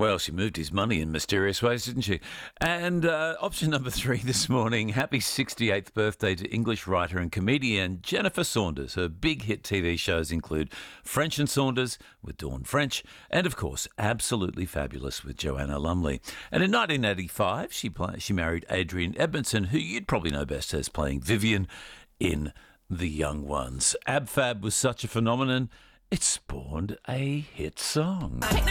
Well, she moved his money in mysterious ways, didn't she? And option number 3 this morning, happy 68th birthday to English writer and comedian Jennifer Saunders. Her big hit TV shows include French and Saunders with Dawn French and, of course, Absolutely Fabulous with Joanna Lumley. And in 1985, she married Adrian Edmondson, who you'd probably know best as playing Vivian in The Young Ones. Ab Fab was such a phenomenon, it spawned a hit song.